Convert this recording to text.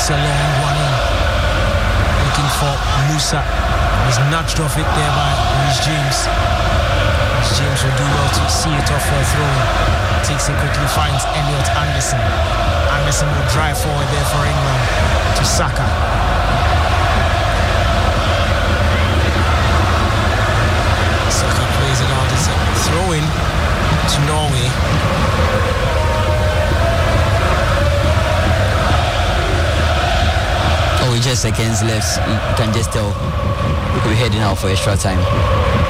a long one in. Looking for Musa. He's nudged off it there by Reece James. Reece James will do well to see it off for a throw-in. Takes it quickly, finds Elliot Anderson. Anderson will drive forward there for England to Saka. Saka plays it out. It's a throw-in to Norway. Just seconds left. You can just tell we're heading out for extra time.